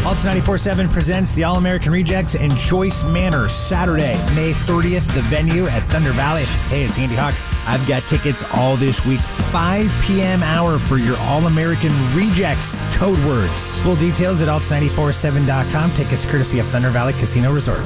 Alts 94.7 presents the All-American Rejects in Choice Manor, Saturday, May 30th, the venue at Thunder Valley. Hey, it's Andy Hawk. I've got tickets all this week, 5 p.m. hour for your All-American Rejects code words. Full details at alts947.com. Tickets courtesy of Thunder Valley Casino Resort.